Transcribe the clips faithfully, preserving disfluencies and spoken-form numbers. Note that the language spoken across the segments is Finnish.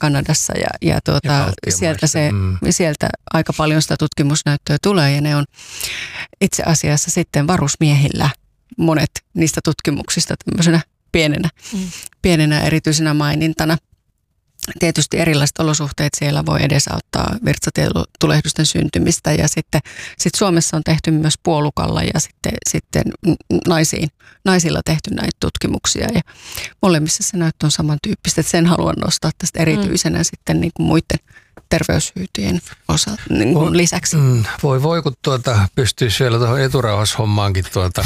Kanadassa ja, ja, tuota, ja sieltä, se, mm. sieltä aika paljon sitä tutkimusnäyttöä tulee ja ne on itse asiassa sitten varusmiehillä monet niistä tutkimuksista tämmöisenä pienenä, mm. pienenä erityisenä mainintana. Tietysti erilaiset olosuhteet siellä voi edesauttaa virtsatulehdusten syntymistä ja sitten sit Suomessa on tehty myös puolukalla ja sitten, sitten naisiin, naisilla tehty näitä tutkimuksia ja molemmissa se näyttö on samantyyppistä, että sen haluan nostaa tästä erityisenä mm. sitten niin kuin muiden terveyshyötyjen osa, niin kuin lisäksi. Mm, voi voi, kun tuota, pystyisi vielä tuohon eturauhashommaankin tuota...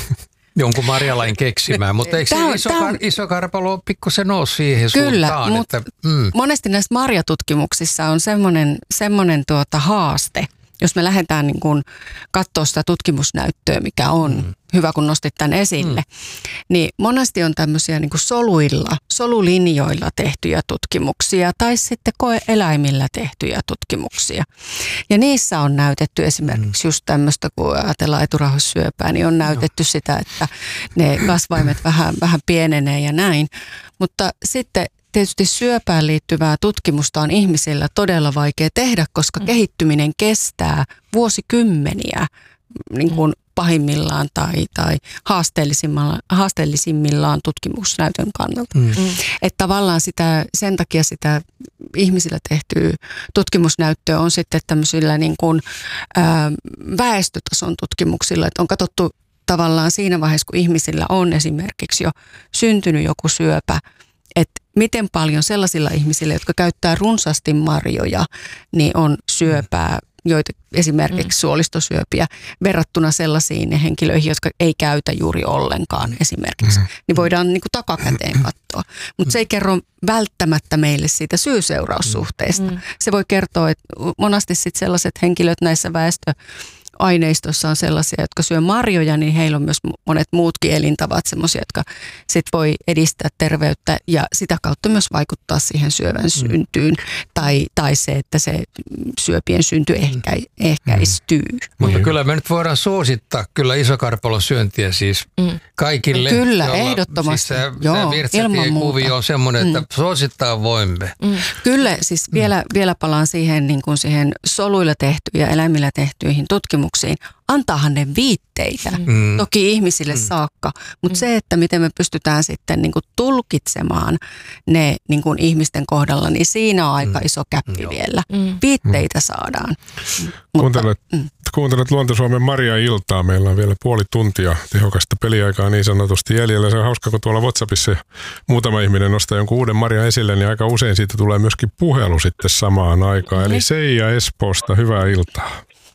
jonkun marjalain keksimään, mutta eikö on, iso, on, iso karpalo pikkusen ole siihen kyllä, suuntaan? Kyllä, mutta mm. monesti näissä marjatutkimuksissa on semmoinen, semmoinen tuota haaste, jos me lähdetään niin kuin katsoa sitä tutkimusnäyttöä, mikä on mm. hyvä, kun nostit tämän esille, mm. niin monesti on tämmöisiä niin kuin soluilla, solulinjoilla tehtyjä tutkimuksia tai sitten koeeläimillä tehtyjä tutkimuksia. Ja niissä on näytetty esimerkiksi mm. just tämmöistä, kun ajatellaan eturauhassyöpää, niin on näytetty Joo. sitä, että ne kasvaimet vähän, vähän pienenee ja näin. Mutta sitten tietysti syöpään liittyvää tutkimusta on ihmisillä todella vaikea tehdä, koska mm. kehittyminen kestää vuosikymmeniä niin kuin pahimmillaan tai, tai haasteellisimmillaan, haasteellisimmillaan tutkimusnäytön kannalta. Mm. Että tavallaan sitä, sen takia sitä ihmisillä tehtyä tutkimusnäyttöä on sitten tämmöisillä niin kuin, ää, väestötason tutkimuksilla, että on katsottu tavallaan siinä vaiheessa, kun ihmisillä on esimerkiksi jo syntynyt joku syöpä, että miten paljon sellaisilla ihmisillä, jotka käyttää runsaasti marjoja, niin on syöpää, joita esimerkiksi suolistosyöpiä, verrattuna sellaisiin henkilöihin, jotka ei käytä juuri ollenkaan esimerkiksi. Niin voidaan niin kuin takakäteen katsoa. Mutta se ei kerro välttämättä meille siitä syy-seuraussuhteesta. Se voi kertoa, että monasti sit sellaiset henkilöt näissä väestö aineistossa on sellaisia, jotka syö marjoja, niin heillä on myös monet muutkin elintavat semmoisia, jotka sit voi edistää terveyttä ja sitä kautta myös vaikuttaa siihen syövän syntyyn tai, tai se, että se syöpien synty ehkä, ehkäistyy. Mm. Mutta kyllä me nyt voidaan suosittaa kyllä isokarpalon syöntiä siis mm. kaikille. Kyllä, ehdottomasti. Siis Joo, ilman muuta. On semmoinen, että mm. suosittaa voimme. Mm. Kyllä, siis mm. vielä, vielä palaan siihen, niin kuin siihen soluilla tehtyihin ja eläimillä tehtyihin tutkimuksiin. Antaahan ne viitteitä, mm. toki ihmisille mm. saakka, mutta mm. se, että miten me pystytään sitten niin kuin tulkitsemaan ne niin kuin ihmisten kohdalla, niin siinä on aika iso käppi mm. vielä. Mm. Viitteitä mm. saadaan. Kuuntelet, mm. kuuntelet Luonto-Suomen Marja-iltaa. Meillä on vielä puoli tuntia tehokasta peliaikaa niin sanotusti jäljellä. Se on hauska, kun tuolla WhatsAppissa muutama ihminen nostaa jonkun uuden marjan esille, niin aika usein siitä tulee myöskin puhelu sitten samaan aikaan. Eli Seija Espoosta, hyvää iltaa.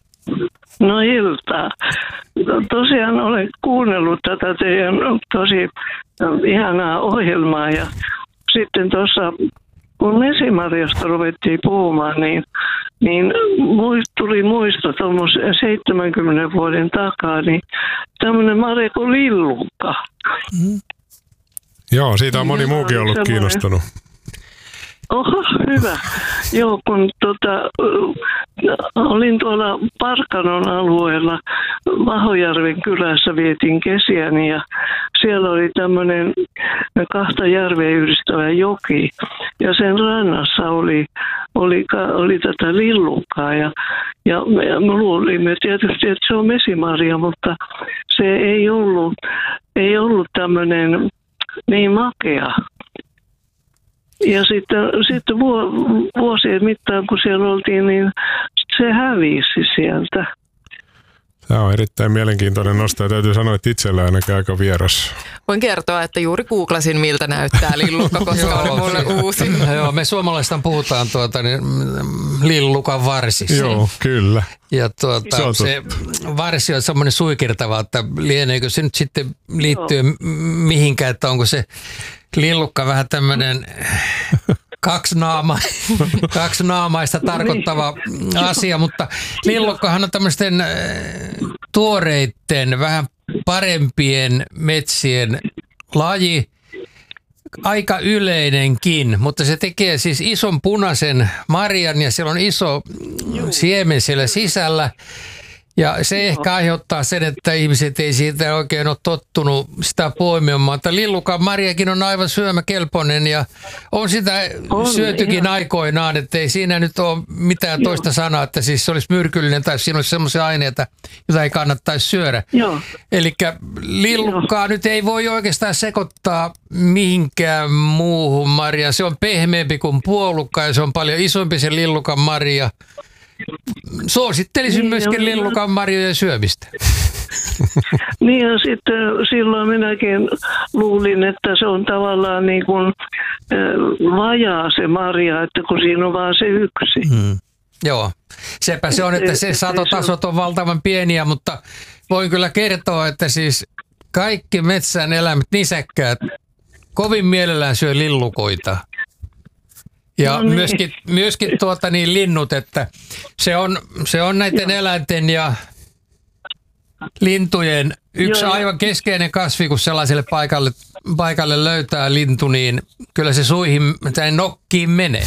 No iltaa. Tosiaan olen kuunnellut tätä teidän tosi ihanaa ohjelmaa ja sitten tuossa kun Mesimarjasta ruvettiin puhumaan, niin, niin tuli muisto tuommoisen seitsemänkymmenen vuoden takaa, niin tämmöinen marja kuin lillukka. Mm. Joo, siitä on moni ja muukin ollut semmoinen kiinnostunut. Oho, hyvä. Joo, kun tota, olin tuolla Parkanon alueella, Vahojärven kylässä vietin kesiäni ja siellä oli tämmöinen kahta järveä yhdistävä joki ja sen rannassa oli, oli, oli tätä lillukkaa ja, ja me, me luulimme tietysti, että se on mesimarja, mutta se ei ollut, ei ollut tämmöinen niin makea. Ja sitten, sitten vuosien mittaan, kun siellä oltiin, niin se hävisi sieltä. Tämä on erittäin mielenkiintoinen nosto ja täytyy sanoa, että itsellä ainakin aika vieras. Voin kertoa, että juuri googlasin, miltä näyttää lillukka, koska oli mulle uusi. Joo, me suomalaisista puhutaan tuota, niin, lillukan varsista. Joo, kyllä. Ja tuota, se, se varsi on semmoinen suikirtava, että lieneekö se nyt sitten liittyy mihinkään, että onko se lillukka vähän tämmöinen kaksinaama, kaksinaamaista tarkoittava asia, mutta lillukkahan on tämmöisten tuoreitten, vähän parempien metsien laji, aika yleinenkin, mutta se tekee siis ison punaisen marjan ja siellä on iso siemen siellä sisällä Ja se Joo. ehkä aiheuttaa sen, että ihmiset ei siitä oikein ole tottunut sitä poimimaan. Mutta lillukan marjakin on aivan syömäkelpoinen ja on sitä On, syötykin ihan. aikoinaan, että ei siinä nyt ole mitään Joo. toista sanaa, että siis se olisi myrkyllinen tai siinä olisi semmoisia aineita, joita ei kannattaisi syödä. Joo. Eli lillukkaa nyt ei voi oikeastaan sekoittaa mihinkään muuhun marjaan. Se on pehmeämpi kuin puolukka ja se on paljon isompi se lillukan marja. Suosittelisin Niin, myöskin joo. lillukan marjojen syömistä. Niin ja sitten silloin minäkin luulin, että se on tavallaan niin kuin äh, vajaa se marja, että kun siinä on vaan se yksi. Mm. Joo, sepä se on, että se satotasot on valtavan pieniä, mutta voin kyllä kertoa, että siis kaikki metsän eläimet, nisäkkäät, kovin mielellään syö lillukoita. Ja No niin. myöskin, myöskin tuota niin linnut, että se on, se on näiden eläinten ja lintujen yksi Joo. aivan keskeinen kasvi, kun sellaiselle paikalle, paikalle löytää lintu, niin kyllä se suihin tai nokkiin menee.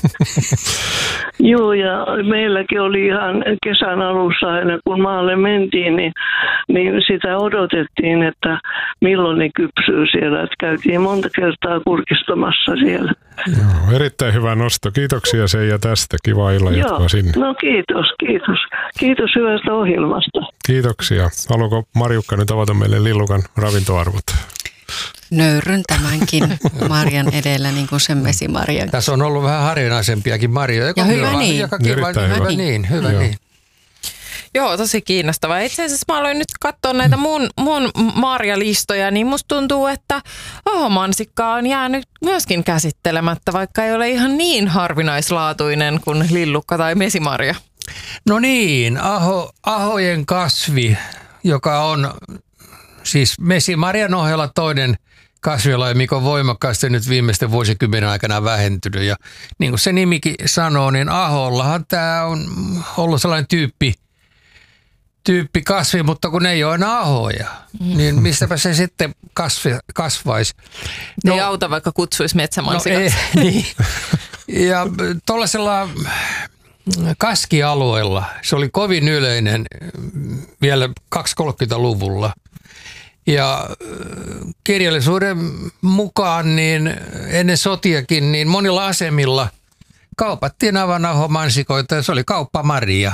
Joo, ja meilläkin oli ihan kesän alussa aina, kun maalle mentiin, niin, niin sitä odotettiin, että milloin ne kypsyy siellä. Että käytiin monta kertaa kurkistamassa siellä. Joo, erittäin hyvä nosto. Kiitoksia Seija tästä. Kiva illan jatkoa sinne. No kiitos, kiitos. Kiitos hyvästä ohjelmasta. Kiitoksia. Haluatko Marjukka nyt avata meille lillukan ravintoarvot? Nöyryn tämänkin marjan edellä, niin kuin sen mesimarjan. Tässä on ollut vähän harvinaisempiakin marjoja. Ja hyvä niin. Joka kiva, Erittäin hyvä, hyvä. hyvä niin, hyvä Joo. niin. Joo, tosi kiinnostavaa. Itse asiassa mä aloin nyt katsoa näitä mun, mun marjalistoja, niin musta tuntuu, että ahomansikka on jäänyt myöskin käsittelemättä, vaikka ei ole ihan niin harvinaislaatuinen kuin lillukka tai mesimarja. No niin, aho, ahojen kasvi, joka on siis mesimarjan ohella toinen kasvilaji, mikä on voimakkaasti nyt viimeisten vuosikymmenen aikana vähentynyt. Ja niin kuin se nimikin sanoo, niin ahollahan tämä on ollut sellainen tyyppi, tyyppi kasvi, mutta kun ei ole enää ahoja, niin mistäpä se sitten kasvi, kasvaisi. No, ei auta, vaikka kutsuisi metsämansikaksi. No, ei, niin. Ja tuollaisella kaskialueella se oli kovin yleinen vielä kaksikymmentä-kolmekymmentäluvulla. Ja kirjallisuuden mukaan niin ennen sotiakin niin monilla asemilla kaupattiin aivan ahomansikoita ja se oli kauppamaria.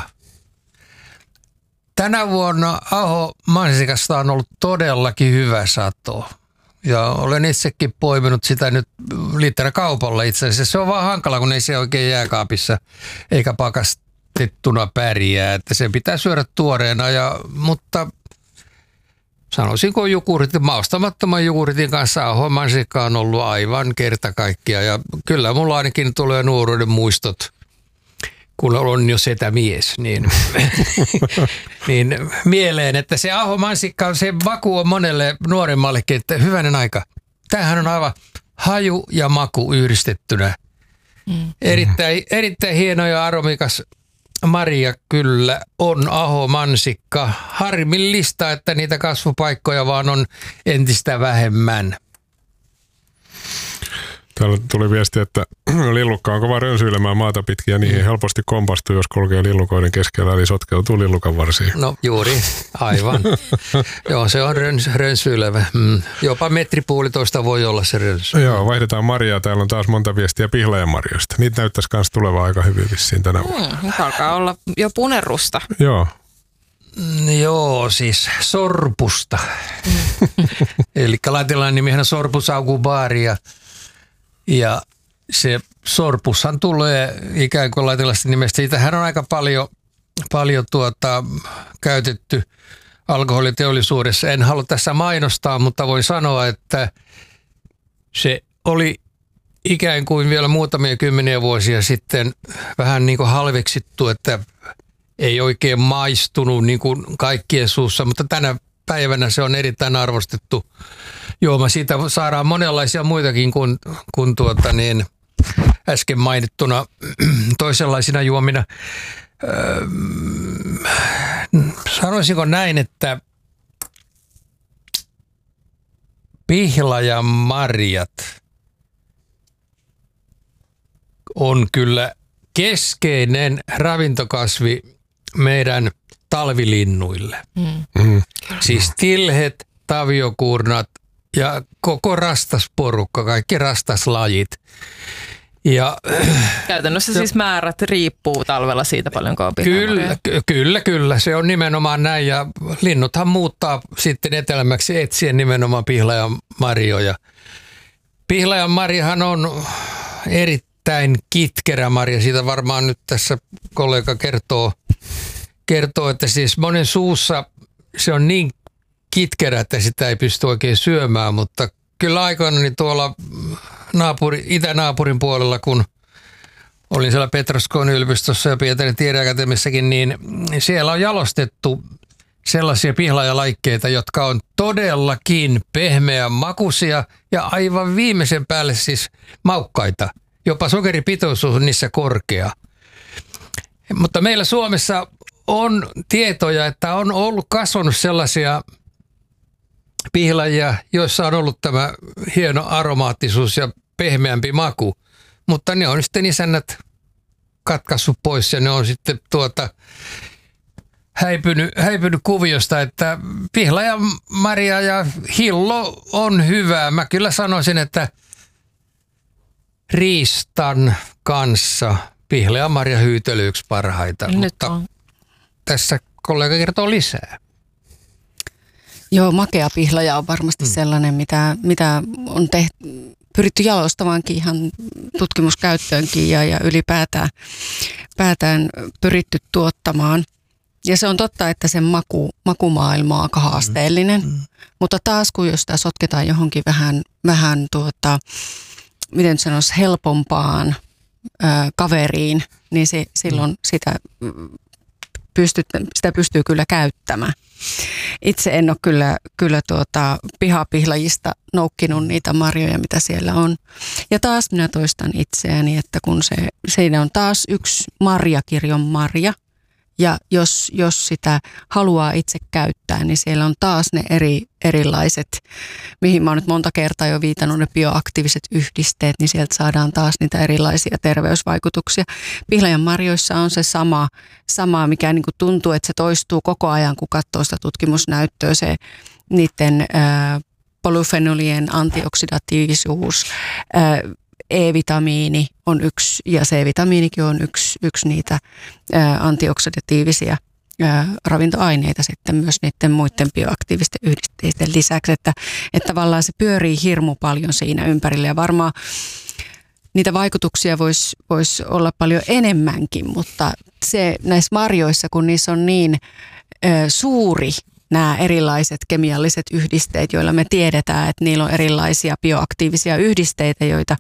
Tänä vuonna ahomansikasta on ollut todellakin hyvä sato. Ja olen itsekin poiminut sitä nyt litrakaupalla itse asiassa. Se on vaan hankala, kun ei se oikein jääkaapissa eikä pakastettuna pärjää. Että sen pitää syödä tuoreena, ja, mutta sanoisinko jogurtin, maustamattoman jogurtin kanssa ahomansikka on ollut aivan kerta kaikkia. Ja kyllä mulla ainakin tulee nuoruuden muistot, kun on jo setämies, niin, niin mieleen, että se ahomansikka, se maku on monelle nuoremmallekin, että hyvänen aika. Tämähän on aivan haju ja maku yhdistettynä. Mm. Erittäin, erittäin hieno ja aromikas marja kyllä on ahomansikka. Harmillista, että niitä kasvupaikkoja vaan on entistä vähemmän. Täällä tuli viesti, että lillukka on kova rönsyilemään maata pitkin ja niihin helposti kompastuu, jos kulkee lillukoiden keskellä, eli sotkeutuu lillukan varsiin. No juuri, aivan. Joo, se on röns, rönsyilevä. Mm. Jopa metripuolitoista voi olla se rönsy. Joo, vaihdetaan marjaa. Täällä on taas monta viestiä pihlajanmarjoista. Niitä näyttäisi myös tulevaa aika hyvin vissiin tänä vuonna. Hmm, nyt alkaa olla jo punerrusta. Joo. Mm, joo, siis sorpusta. Eli latinalainen nimihän on Sorpus augubaria. Ja se sorpushan tulee ikään kuin latinalaisesta nimestä. Siitähän on aika paljon, paljon tuota, käytetty alkoholiteollisuudessa. En halua tässä mainostaa, mutta voin sanoa, että se oli ikään kuin vielä muutamia kymmeniä vuosia sitten vähän niin kuin halveksittu, että ei oikein maistunut niin kuin kaikkien suussa, mutta tänä päivänä se on erittäin arvostettu juoma. Siitä saadaan monenlaisia muitakin kuin, kuin tuota niin, äsken mainittuna toisenlaisina juomina. Öö, sanoisinko näin, että pihlajanmarjat on kyllä keskeinen ravintokasvi meidän talvilinnuille. Mm. Mm. Siis tilhet, taviokuurnat ja koko rastasporukka, kaikki rastaslajit. Ja Käytännössä siis määrät riippuu talvella siitä paljonko on kyllä, ky- kyllä, kyllä, se on nimenomaan näin ja linnuthan muuttaa sitten etelämmäksi etsien nimenomaan pihlajan marjoja. Pihlajan marjahan on erittäin kitkerä marja, siitä varmaan nyt tässä kollega kertoo, kertoo, että siis monen suussa se on niin kitkerä, että sitä ei pysty oikein syömään, mutta kyllä aikoinaan tuolla naapuri, itänaapurin puolella, kun olin siellä Petroskoon yliopistossa ja Pietarin tiedeakatemiassakin, niin siellä on jalostettu sellaisia pihlajalaikkeita, jotka on todellakin pehmeän makuisia ja aivan viimeisen päälle siis maukkaita. Jopa sokeripitoisuus on niissä korkea. Mutta meillä Suomessa on tietoja, että on ollut kasvanut sellaisia pihlajia, joissa on ollut tämä hieno aromaattisuus ja pehmeämpi maku, mutta ne on sitten isännät katkaissut pois ja ne on sitten tuota häipynyt, häipynyt kuviosta, että pihlaja, marja ja hillo on hyvää. Mä kyllä sanoisin, että riistan kanssa pihlaja, marja, hyytelö yksi parhaita, Nyt mutta on. tässä kollega kertoo lisää. Joo, makea pihlaja on varmasti mm. sellainen, mitä, mitä on tehty, pyritty jalostamaankin ihan tutkimuskäyttöönkin ja, ja ylipäätään päätään pyritty tuottamaan. Ja se on totta, että sen maku, makumaailma on aika haasteellinen, mm. mutta taas kun jos sitä sotketaan johonkin vähän, vähän tuota, miten sanoisi, helpompaan ö, kaveriin, niin se, silloin mm. sitä, pystyt, sitä pystyy kyllä käyttämään. Itse en ole kyllä, kyllä tuota pihapihlajista noukkinut niitä marjoja, mitä siellä on. Ja taas minä toistan itseäni, että kun se, siinä on taas yksi marjakirjon marja, ja jos, jos sitä haluaa itse käyttää, niin siellä on taas ne eri, erilaiset, mihin mä oon nyt monta kertaa jo viitannut, ne bioaktiiviset yhdisteet, niin sieltä saadaan taas niitä erilaisia terveysvaikutuksia. Pihlajan marjoissa on se sama, sama mikä niin kuin tuntuu, että se toistuu koko ajan, kun katsoo sitä tutkimusnäyttöä, se niiden ää, polyfenolien antioksidatiivisuus, ää, E-vitamiini on yksi ja C-vitamiinikin on yksi, yksi niitä ää, antioksidatiivisia ää, ravintoaineita sitten myös niiden muiden bioaktiivisten yhdisteiden lisäksi, että, että tavallaan se pyörii hirmu paljon siinä ympärillä ja varmaan niitä vaikutuksia voisi vois olla paljon enemmänkin, mutta se näissä marjoissa, kun niissä on niin ää, suuri nämä erilaiset kemialliset yhdisteet, joilla me tiedetään, että niillä on erilaisia bioaktiivisia yhdisteitä joita,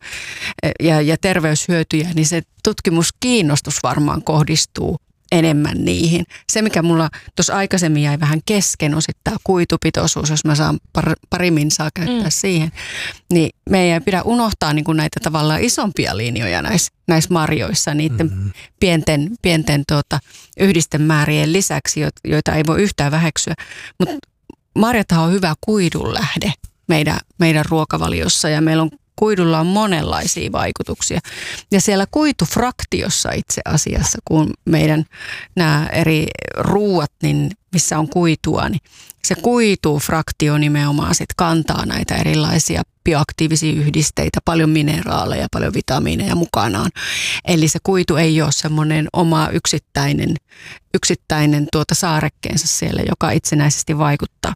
ja, ja terveyshyötyjä, niin se tutkimuskiinnostus varmaan kohdistuu enemmän niihin. Se, mikä mulla tuossa aikaisemmin jäi vähän kesken, on sitten tämä kuitupitoisuus, jos mä saan par, pari minsaa käyttää mm. siihen, niin meidän ei pidä unohtaa niin kuin näitä tavallaan isompia linjoja näissä, näissä marjoissa, niiden mm-hmm. pienten, pienten tuota, yhdistemäärien lisäksi, joita ei voi yhtään väheksyä. Mutta marjathan on hyvä kuidun lähde meidän, meidän ruokavaliossa ja meillä on kuidulla on monenlaisia vaikutuksia. Ja siellä kuitufraktiossa itse asiassa, kun meidän nämä eri ruuat, niin missä on kuitua, niin se kuitufraktio nimenomaan sit kantaa näitä erilaisia bioaktiivisia yhdisteitä, paljon mineraaleja, paljon vitamiineja mukanaan. Eli se kuitu ei ole semmoinen oma yksittäinen, yksittäinen tuota saarekkeensa siellä, joka itsenäisesti vaikuttaa.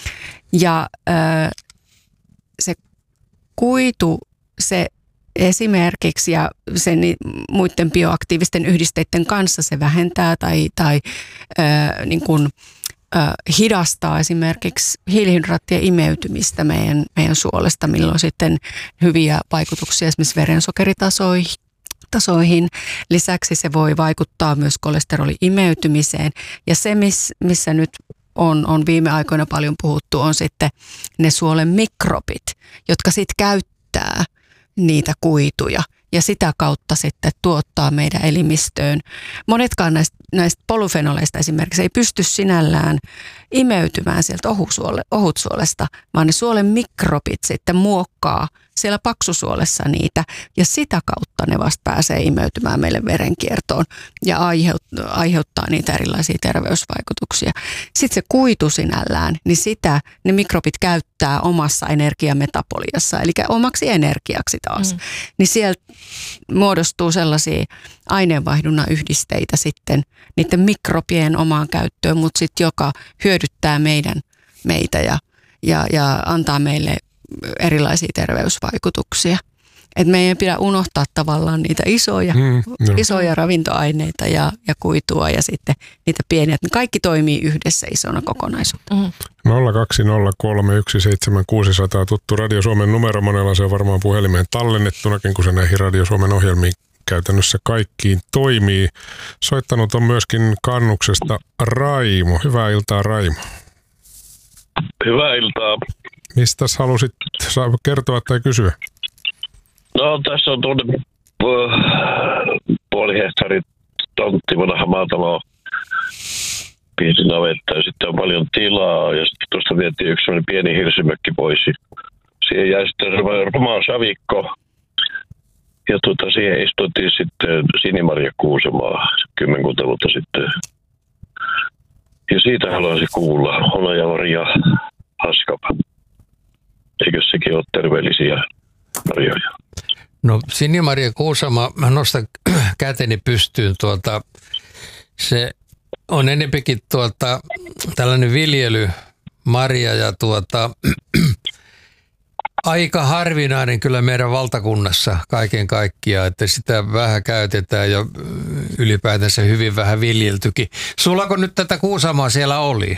Ja äh, se kuitu, se esimerkiksi ja sen muiden bioaktiivisten yhdisteiden kanssa se vähentää tai, tai äh, niin kuin, äh, hidastaa esimerkiksi hiilihydraattien imeytymistä meidän, meidän suolesta, milloin sitten hyviä vaikutuksia esimerkiksi verensokeritasoihin. Tasoihin. Lisäksi se voi vaikuttaa myös kolesterolin imeytymiseen ja se, missä nyt on, on viime aikoina paljon puhuttu, on sitten ne suolen mikrobit, jotka sitten käyttää niitä kuituja ja sitä kautta sitten tuottaa meidän elimistöön. Monetkaan näistä, näistä polyfenoleista esimerkiksi ei pysty sinällään imeytymään sieltä ohutsuole, ohutsuolesta, vaan ne suolen mikrobit sitten muokkaa siellä paksusuolessa niitä ja sitä kautta ne vasta pääsee imeytymään meille verenkiertoon ja aiheuttaa niitä erilaisia terveysvaikutuksia. Sitten se kuitu sinällään, niin sitä ne mikrobit käyttää omassa energiametaboliassa, eli omaksi energiaksi taas. Mm. Niin sieltä muodostuu sellaisia aineenvaihdunnan yhdisteitä sitten niiden mikrobien omaan käyttöön, mutta sitten joka hyödyttää meidän, meitä ja, ja, ja antaa meille erilaisia terveysvaikutuksia. Et meidän ei pidä unohtaa tavallaan niitä isoja, mm, no. isoja ravintoaineita ja, ja kuitua ja sitten niitä pieniä. Ne kaikki toimii yhdessä isona kokonaisuutena. Mm. nolla kaksi nolla kolme yksi seitsemän kuusi nolla nolla tuttu Radio Suomen numero, monella se on varmaan puhelimeen tallennettunakin, kun se näihin Radio Suomen ohjelmiin käytännössä kaikkiin toimii. Soittanut on myöskin Kannuksesta Raimo. Hyvää iltaa, Raimo. Hyvää iltaa. Mistä halusit kertoa tai kysyä? No tässä on tuonne puoli hehtaari tontti, vanha maatalo, pieni navetta ja sitten on paljon tilaa ja sitten tuosta vietiin yksi pieni hirsimökki pois. Siihen jäi sitten roma savikko ja tuota, siihen istuttiin sitten Sinimarja Kuusemaa kymmenkunta vuotta sitten. Ja siitä haluaisin kuulla, Ona ja Maria Haskapa. Eikö sekin ole terveellisiä marjoja? No Sinimarja Kuusama, mä nostan käteni pystyyn tuota, se on enempikin tuota, tällainen viljely, marja ja tuota, aika harvinainen kyllä meidän valtakunnassa kaiken kaikkiaan, että sitä vähän käytetään ja ylipäätänsä hyvin vähän viljeltykin. Sulako nyt tätä Kuusamaa siellä oli?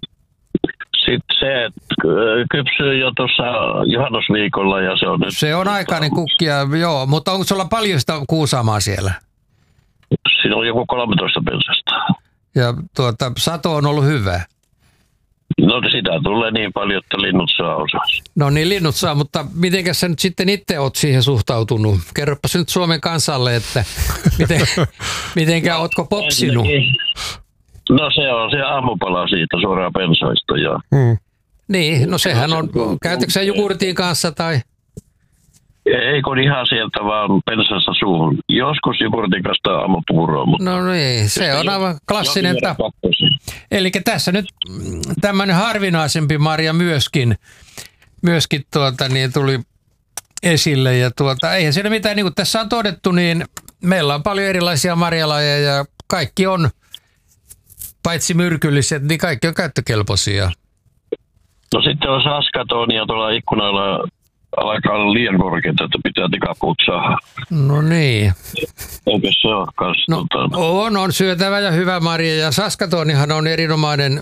Sitten se kypsyy jo tuossa juhannusviikolla ja se on nyt... Se on aikainen kukkia, joo, mutta onko sulla paljon sitä Kuusamaa siellä? Siinä on joku kolmetoista pensasta. Ja tuota, sato on ollut hyvä? No sitä tulee niin paljon, että linnut saa osaa. No niin, linnut saa, mutta mitenkäs sä nyt sitten itse oot siihen suhtautunut? Kerropas nyt Suomen kansalle, että miten, mitenkä no, ootko popsinut? No se on se aamupala siitä suoraan pensaista. Ja... Hmm. Niin, no sehän on, käytätkö sä jogurtin kanssa tai? Ei kun ihan sieltä vaan pensasta suuhun. Joskus jogurtin kanssa aamupuuroa. Mutta no niin, se on aivan klassinen tapa. Eli tässä nyt tämmöinen harvinaisempi marja myöskin, myöskin tuota, niin tuli esille. Ja tuota, eihän siinä mitään, niin kuin tässä on todettu, niin meillä on paljon erilaisia marjalajeja ja kaikki on, paitsi myrkylliset, niin kaikki on käyttökelpoisia. No sitten on saskatonia tuolla ikkunalla alkaa olla liian korkeita, että pitää tikapuut saada. No niin. Eikö se ole kanssa? No, tota... on, on syötävä ja hyvä marja ja saskatonihan on erinomainen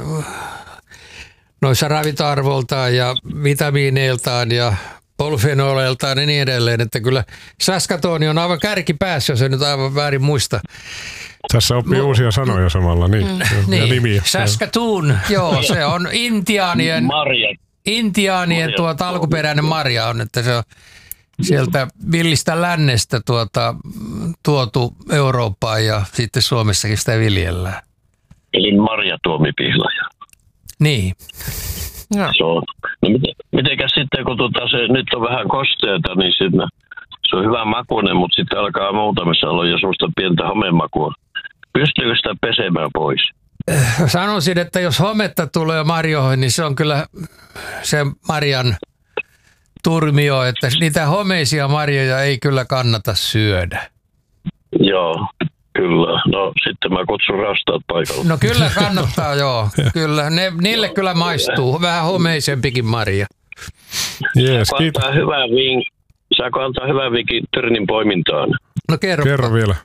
noissa ravintoarvoltaan ja vitamiineiltaan ja polyfenoleiltaan ja niin edelleen, että kyllä saskatoni on aivan kärkipäässä, jos en nyt aivan väärin muista. Tässä oppii no, uusia sanoja samalla, niin, mm, ja niin. nimiä. Saskatoon, joo, se on intiaanien, intiaanien tuota, alkuperäinen marja on, että se on sieltä villistä lännestä tuota, tuotu Eurooppaan ja sitten Suomessakin sitä viljellään. Eli marjatuomipihlaja. Niin. No. Se on. No miten, mitenkäs sitten, kun tuota, se nyt on vähän kosteeta, niin sitten se on hyvä makuinen, mutta sitten alkaa muutamissa olla jo semmoista pientä homemakua. Pystyykö sitä pesemään pois? Sanoisin, että jos hometta tulee marjoihin, niin se on kyllä se marjan turmio, että niitä homeisia marjoja ei kyllä kannata syödä. Joo, kyllä. No sitten mä kutsun rastaat paikalle. No kyllä kannattaa, joo. Kyllä. Ne, niille kyllä maistuu. Vähän homeisempikin marja. Jees, kiitos. Hyvää vink. Saako antaa hyvää vinkki tyrnin poimintaan? No kerro. Kerro vielä.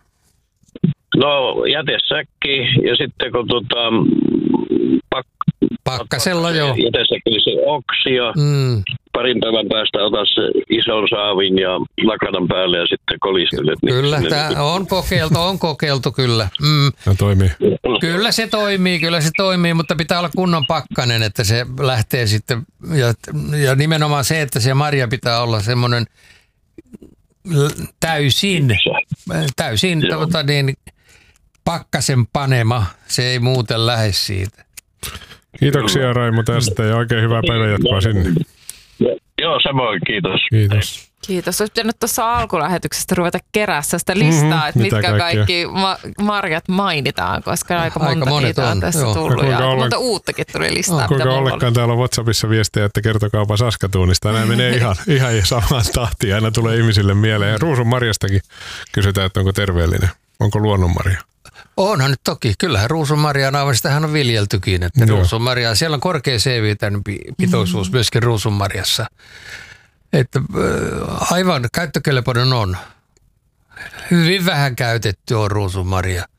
No jätesäkki ja sitten kun tota, pak, pakkasella joo. Jätesäkki se oksia. Mm. Parin päivän päästä ota se ison saavin ja lakanan päälle ja sitten kolistelet. Kyllä, niin, tämä on kokeiltu, on kokeiltu kyllä. Mm. Se toimii. Kyllä se toimii, kyllä se toimii, mutta pitää olla kunnon pakkanen, että se lähtee sitten. Ja, ja nimenomaan se, että se marja pitää olla semmoinen täysin, täysin tuota, niin, pakkasen panema. Se ei muuten lähde siitä. Kiitoksia Raimo tästä ja oikein hyvää päivänjatkoa sinne. Joo, Joo, samoin, kiitos. Kiitos. Kiitos. Olisi pitänyt tuossa alkulähetyksestä ruveta kerässä sitä listaa, mm-hmm, että mitkä kaikkea. kaikki ma- marjat mainitaan, koska aika monta aika niitä on, on tässä joo. tullut. Ja aika monta uuttakin tuli listaa. Kuinka ollenkaan täällä on WhatsAppissa viestejä, että kertokaapa Saskatoonista. Nämä menee ihan, ihan samaan tahtiin. Aina tulee ihmisille mieleen. Ruusun marjastakin kysytään, että onko terveellinen. Onko luonnonmarja? Onhan nyt toki. Kyllähän ruusunmarjaa on, sitähän on viljeltykin. Että ruusunmarjaa, siellä on korkea C-vitamiinipitoisuus mm-hmm. myöskin ruusunmarjassa. Että aivan käyttökelpoinen on. Hyvin vähän käytetty on ruusunmarja.